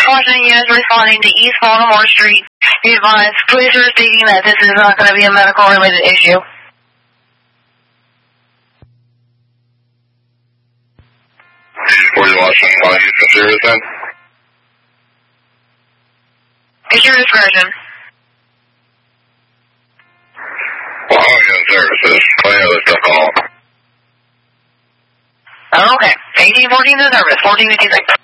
Washington units responding to East Baltimore Street. Be advised, police are stating that this is not going to be a medical-related issue. 40 Washington, why you consider it then? It's your discretion. Well, I'm going to services. Plenty of other stuff call. Okay. 1814 to service, 1456.